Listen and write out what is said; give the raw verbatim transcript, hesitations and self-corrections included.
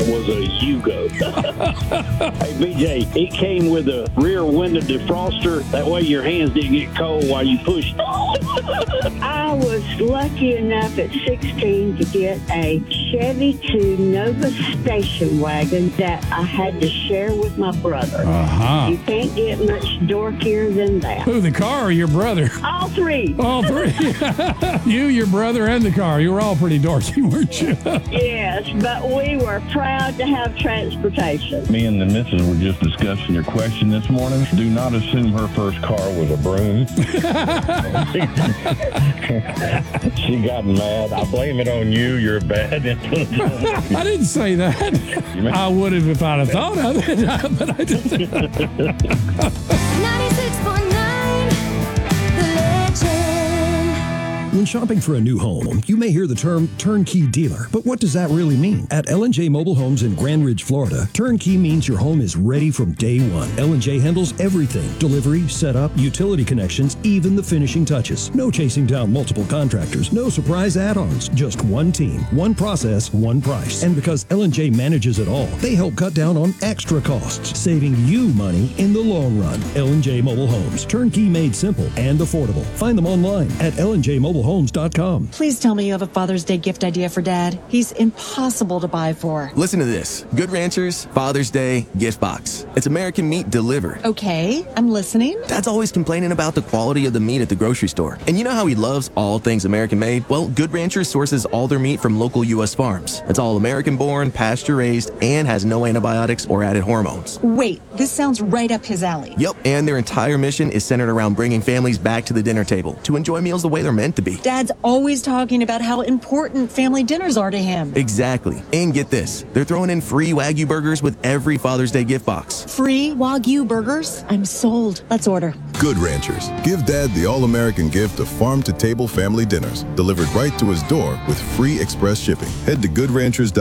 was a Yugo. Hey, B J, it came with a rear window defroster. That way your hands didn't get cold while you pushed. I was lucky enough at sixteen to get a Chevy two Nova station wagon that I had to share with my brother. Uh-huh. You can't get much dorkier than that. Who, the car or your brother? All three. All three. You, your brother, and the car. You were all pretty dorky, weren't you? Yes, but we were proud to have transportation. Me and the missus were just discussing your question this morning. Do not assume her first car was a broom. She got mad. I blame it on you. You're a bad influence. I didn't say that. I would have if I'd have thought of it, but I didn't. ninety-six point nine The Legend. When shopping for a new home, you may hear the term turnkey dealer, but what does that really mean? At L and J Mobile Homes in Grand Ridge, Florida, turnkey means your home is ready from day one. L and J handles everything: delivery, setup, utility connections, even the finishing touches. No chasing down multiple contractors, no surprise add-ons, just one team, one process, one price. And because L and J manages it all, they help cut down on extra costs, saving you money in the long run. L and J Mobile Homes, turnkey made simple and affordable. Find them online at L and J mobile homes dot com. Please tell me you have a Father's Day gift idea for Dad. He's impossible to buy for. Listen to this. Good Ranchers, Father's Day, gift box. It's American meat delivered. Okay, I'm listening. Dad's always complaining about the quality of the meat at the grocery store. And you know how he loves all things American made? Well, Good Ranchers sources all their meat from local U S farms. It's all American born, pasture raised, and has no antibiotics or added hormones. Wait, this sounds right up his alley. Yep, and their entire mission is centered around bringing families back to the dinner table to enjoy meals the way they're meant to be. Dad's always talking about how important family dinners are to him. Exactly. And get this, they're throwing in free Wagyu burgers with every Father's Day gift box. Free Wagyu burgers? I'm sold. Let's order. Good Ranchers. Give Dad the all-American gift of farm-to-table family dinners delivered right to his door with free express shipping. Head to good ranchers dot com